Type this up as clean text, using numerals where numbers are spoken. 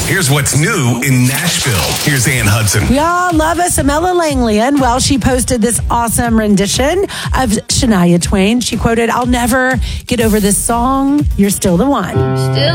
Here's what's new in Nashville. Here's Ann Hudson. We all love us some Ella Langley, and well, she posted this awesome rendition of Shania Twain. She quoted, "I'll never get over this song. You're still the one." Still